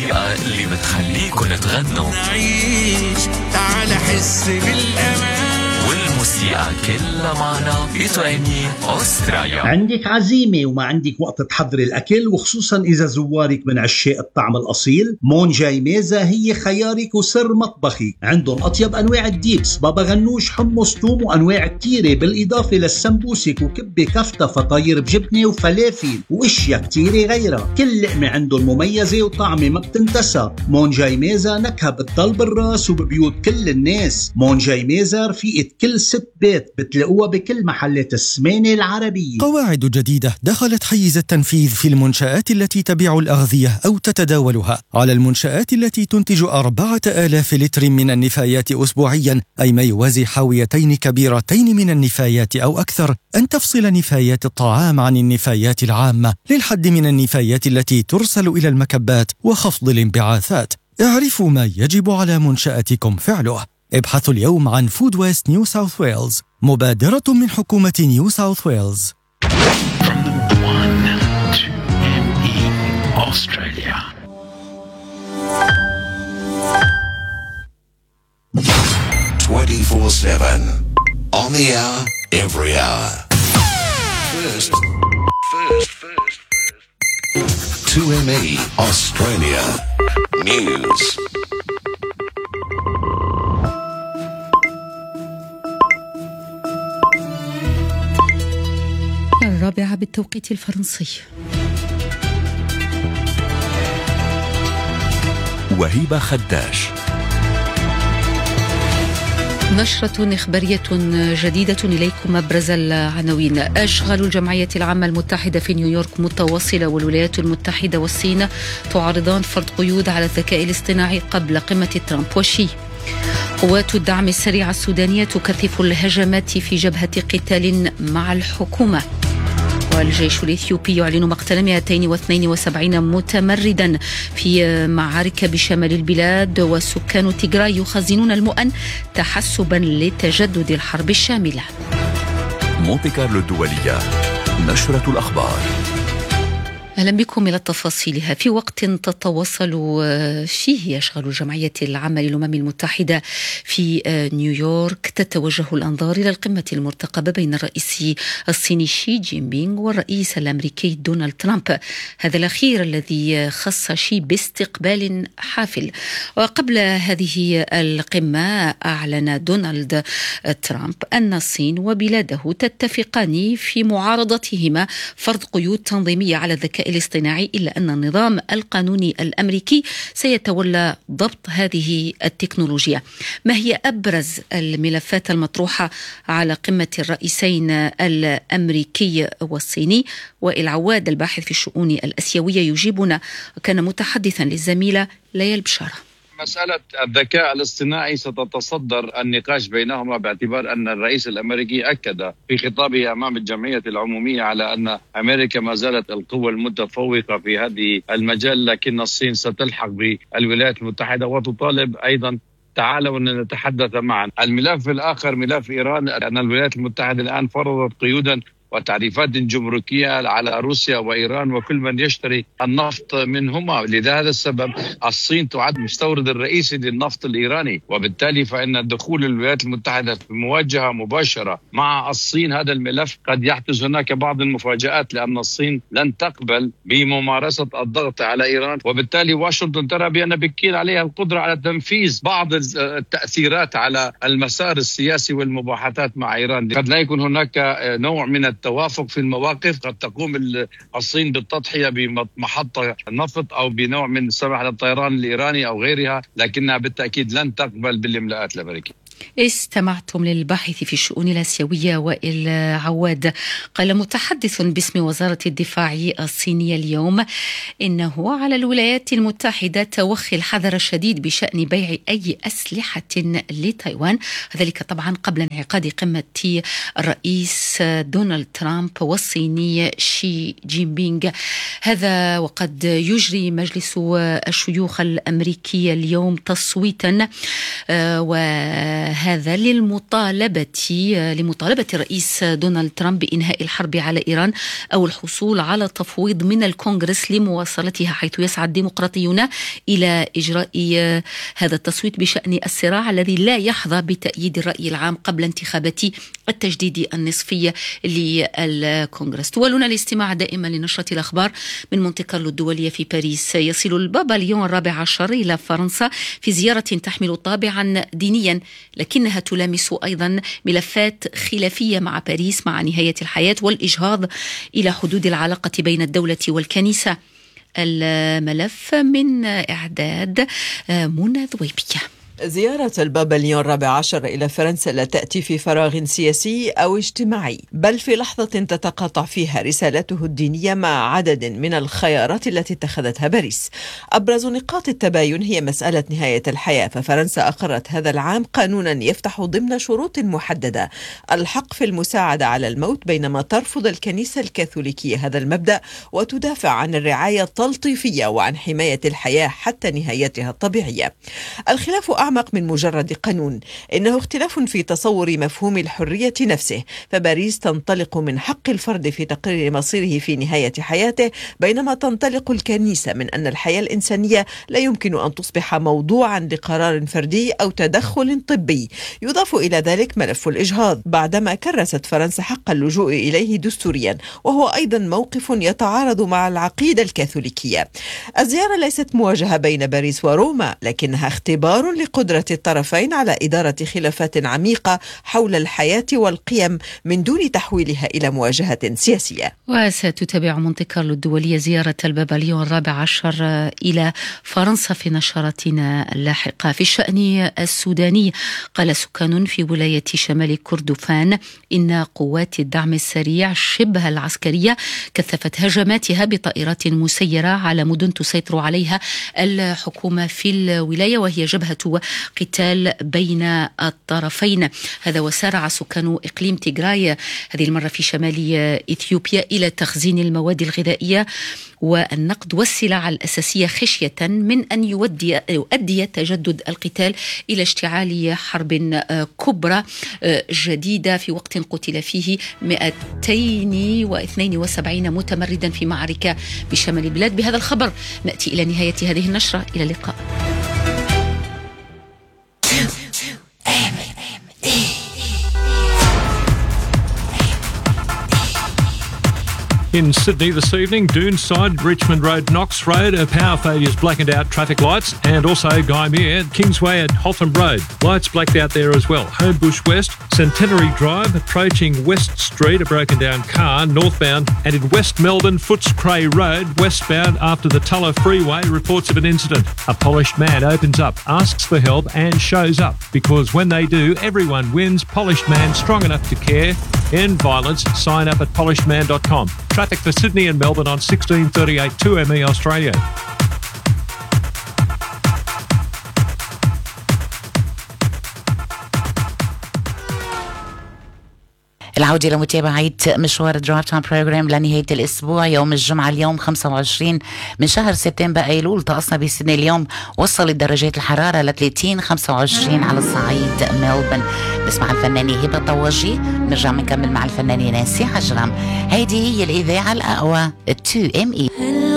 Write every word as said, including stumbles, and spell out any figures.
الموسيقى اللي بتخليكن تغنوا. نعيش تعال حس بالأمان، والموسيقى كلها معنا بتغني أستراليا. عندك عزيمة وما عندك وقت تحضر الأكل، وخصوصا إذا زوارك من عشاق الطعم الأصيل، مون جاي ميزة هي خيارك وسر مطبخك. عندهم أطيب أنواع الديبس، بابا غنوش، حمص، توم، وأنواع كتيرة، بالإضافة للسمبوسك وكبة كفتة، فطاير بجبنة وفلافل واشياء كتيرة غيرها. كل لقمة عندهم مميزة وطعمة ما بتنتسى. مون جاي ميزة نكهة بتضل بالراس وببيوت كل الناس. مون جاي ميزة رفيقة كل ست بيت، بتلاقوها بكل محلات السمانة العربية. قواعد جديدة دخلت حيز التنفيذ في المنشآت التي تبيع الأغذية أو تتداولها. على المنشآت التي تنتج أربعة آلاف لتر من النفايات أسبوعيا، أي ما يوازي حاويتين كبيرتين من النفايات أو أكثر، أن تفصل نفايات الطعام عن النفايات العامة للحد من النفايات التي ترسل إلى المكبات وخفض الانبعاثات. اعرفوا ما يجب على منشأتكم فعله. ابحثوا اليوم عن فود ويست نيو ساوث ويلز، مبادرة من حكومة نيو ساوث ويلز. Australia. twenty-four seven on the hour, every hour. First, first, first, first. two M E Australia News. الرابعة بالتوقيت الفرنسي. وهيبة خداش. نشرة إخبارية جديدة إليكم. أبرز العناوين: أشغال الجمعية العامة المتحدة في نيويورك متواصلة، والولايات المتحدة والصين تعارضان فرض قيود على الذكاء الاصطناعي قبل قمة ترامب وشي. قوات الدعم السريع السودانية تكثف الهجمات في جبهة قتال مع الحكومة. والجيش الإثيوبي يعلن مقتل مئتين واثنين وسبعين متمردا في معارك بشمال البلاد. وسكان تيغراي يخزنون المؤن تحسبا لتجدد الحرب الشاملة. مونتي كارلو الدولية، نشرة الأخبار. أهلا بكم إلى تفاصيلها. في وقت تتواصل فيه أشغال الجمعية العامة للأمم المتحدة في نيويورك، تتوجه الأنظار إلى القمة المرتقبة بين الرئيس الصيني شي جين بينغ والرئيس الأمريكي دونالد ترامب، هذا الأخير الذي خص شي باستقبال حافل. وقبل هذه القمة أعلن دونالد ترامب أن الصين وبلاده تتفقان في معارضتهما فرض قيود تنظيمية على الذكاء الاصطناعي، إلا أن النظام القانوني الأمريكي سيتولى ضبط هذه التكنولوجيا. ما هي أبرز الملفات المطروحة على قمة الرئيسين الأمريكي والصيني؟ وائل عواد الباحث في الشؤون الأسيوية يجيبنا، وكان متحدثا للزميلة ليال بشارة. مسألة الذكاء الاصطناعي ستتصدر النقاش بينهما، باعتبار أن الرئيس الأمريكي أكد في خطابه أمام الجمعية العمومية على أن أمريكا ما زالت القوة المتفوقة في هذه المجال، لكن الصين ستلحق بالولايات المتحدة وتطالب أيضا تعالوا أن نتحدث معا. الملف الآخر ملف إيران، أن الولايات المتحدة الآن فرضت قيودا وتعريفات جمركية على روسيا وإيران وكل من يشتري النفط منهما. لهذا السبب الصين تعد مستورد الرئيسي للنفط الإيراني، وبالتالي فإن دخول الولايات المتحدة في مواجهة مباشرة مع الصين هذا الملف قد يحدث هناك بعض المفاجآت، لأن الصين لن تقبل بممارسة الضغط على إيران، وبالتالي واشنطن ترى بأن بكين عليها القدرة على تنفيذ بعض التأثيرات على المسار السياسي والمباحثات مع إيران. قد لا يكون هناك نوع من التوافق في المواقف، قد تقوم الصين بالتضحية بمحطة نفط أو بنوع من السماح للطيران الإيراني أو غيرها، لكنها بالتأكيد لن تقبل بالإملاءات الأمريكية. استمعتم للباحث في الشؤون الآسيوية وائل عواد. قال متحدث باسم وزارة الدفاع الصينية اليوم إنه على الولايات المتحدة توخي الحذر الشديد بشأن بيع أي أسلحة لتايوان، ذلك طبعا قبل انعقاد قمة الرئيس دونالد ترامب والصيني شي جين بينغ. هذا وقد يجري مجلس الشيوخ الأمريكي اليوم تصويتا و هذا للمطالبة لمطالبة الرئيس دونالد ترامب بإنهاء الحرب على إيران أو الحصول على تفويض من الكونغرس لمواصلتها، حيث يسعى الديمقراطيون إلى إجراء هذا التصويت بشأن الصراع الذي لا يحظى بتأييد الرأي العام قبل انتخابات التجديد النصفي للكونغرس. تولون الاستماع دائما لنشرة الأخبار من مونتي كارلو الدولية في باريس. يصل البابا ليون الرابع عشر إلى فرنسا في زيارة تحمل طابعا دينيا، لكنها تلامس أيضا ملفات خلافية مع باريس مع نهاية الحياة والإجهاض إلى حدود العلاقة بين الدولة والكنيسة. الملف من إعداد منى ذويبية. زيارة البابا ليون الرابع عشر إلى فرنسا لا تأتي في فراغ سياسي أو اجتماعي، بل في لحظة تتقاطع فيها رسالته الدينية مع عدد من الخيارات التي اتخذتها باريس. أبرز نقاط التباين هي مسألة نهاية الحياة، ففرنسا أقرت هذا العام قانونا يفتح ضمن شروط محددة الحق في المساعدة على الموت، بينما ترفض الكنيسة الكاثوليكية هذا المبدأ وتدافع عن الرعاية التلطيفية وعن حماية الحياة حتى نهايتها الطبيعية. الخلاف أعمق من مجرد قانون، إنه اختلاف في تصور مفهوم الحرية نفسه، فباريس تنطلق من حق الفرد في تقرير مصيره في نهاية حياته، بينما تنطلق الكنيسة من أن الحياة الإنسانية لا يمكن أن تصبح موضوعا لقرار فردي أو تدخل طبي. يضاف إلى ذلك ملف الإجهاض بعدما كرست فرنسا حق اللجوء إليه دستوريا، وهو أيضا موقف يتعارض مع العقيدة الكاثوليكية. الزيارة ليست مواجهة بين باريس وروما، لكنها اختبار لقدرة الطرفين على إدارة خلافات عميقة حول الحياة والقيم من دون تحويلها إلى مواجهة سياسية. وستتابع مونتي كارلو الدولية زيارة البابا ليون الرابع عشر إلى فرنسا في نشراتنا اللاحقة. في الشأن السوداني، قال سكان في ولاية شمال كردفان إن قوات الدعم السريع شبه العسكرية كثفت هجماتها بطائرات مسيرة على مدن تسيطر عليها الحكومة في الولاية، وهي جبهة قتال بين الطرفين. هذا وسارع سكان إقليم تيغراي هذه المرة في شمال إثيوبيا إلى تخزين المواد الغذائية والنقد والسلع الأساسية، خشية من أن يودي يؤدي تجدد القتال إلى اشتعال حرب كبرى جديدة في وقت قتل فيه مئتين واثنين وسبعين متمردا في معركة بشمال البلاد. بهذا الخبر نأتي إلى نهاية هذه النشرة. إلى اللقاء. In Sydney this evening, Doonside, Richmond Road, Knox Road, a power failures blackened out traffic lights, and also Gymea, Kingsway at Hotham Road. Lights blacked out there as well. Homebush West, Centenary Drive, approaching West Street, a broken down car, northbound, and in West Melbourne, Footscray Road, westbound after the Tulla Freeway, reports of an incident. A polished man opens up, asks for help and shows up, because when they do, everyone wins. Polished man strong enough to care. End violence. Sign up at polished man dot com. Traffic for Sydney and Melbourne on sixteen thirty-eight two M E Australia. العودة لمتابعة مشوار درايف تايم بروجرام لنهاية الأسبوع. يوم الجمعة اليوم خمسة وعشرين من شهر سبتمبر أيلول، طقسنا بسيدني اليوم وصلت درجات الحرارة ل ثلاثين خمسة وعشرين على الصعيد ملبن. نسمع الفنانة هبة طواجي، نرجع نكمل مع الفنانة نانسي حجرم. هيدي هي الإذاعة الأقوى تو إم إي.